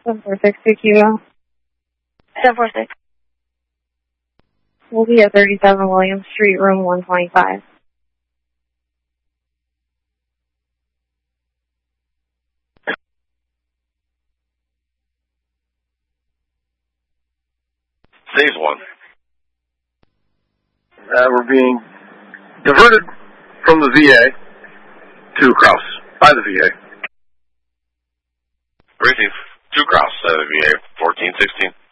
746 Kilo. 746. We'll be at 37 Williams Street, room 125. Phase 1. We're being diverted from the VA to Kraus by the VA. Receive. 2 Kraus, VA 1416.